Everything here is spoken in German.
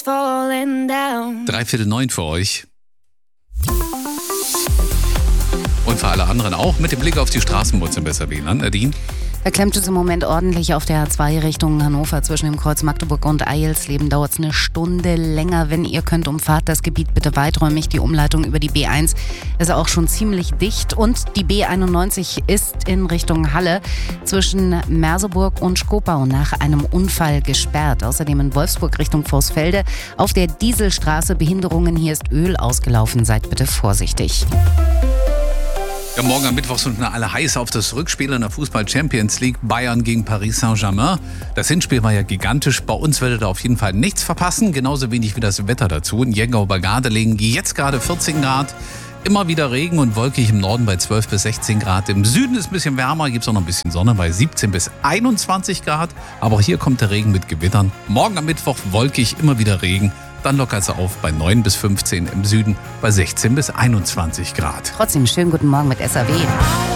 8:45 für euch. Und für alle anderen auch mit dem Blick auf die Straßen im besser WLAN. Nadine? Da klemmt es im Moment ordentlich auf der A2 Richtung Hannover zwischen dem Kreuz Magdeburg und Eilsleben. Dauert es eine Stunde länger. Wenn ihr könnt, umfahrt das Gebiet bitte weiträumig. Die Umleitung über die B1 ist auch schon ziemlich dicht. Und die B91 ist in Richtung Halle zwischen Merseburg und Schkopau nach einem Unfall gesperrt. Außerdem in Wolfsburg Richtung Vorsfelde auf der Dieselstraße Behinderungen. Hier ist Öl ausgelaufen. Seid bitte vorsichtig. Ja, morgen am Mittwoch sind wir alle heiß auf das Rückspiel in der Fußball-Champions League. Bayern gegen Paris Saint-Germain. Das Hinspiel war ja gigantisch. Bei uns werdet ihr auf jeden Fall nichts verpassen. Genauso wenig wie das Wetter dazu. In Jengau-Bargade liegen jetzt gerade 14 Grad. Immer wieder Regen und wolkig im Norden bei 12 bis 16 Grad. Im Süden ist ein bisschen wärmer, gibt es auch noch ein bisschen Sonne bei 17 bis 21 Grad. Aber auch hier kommt der Regen mit Gewittern. Morgen am Mittwoch wolkig, immer wieder Regen. Dann lockert es auf bei 9 bis 15, im Süden bei 16 bis 21 Grad. Trotzdem schönen guten Morgen mit SAW.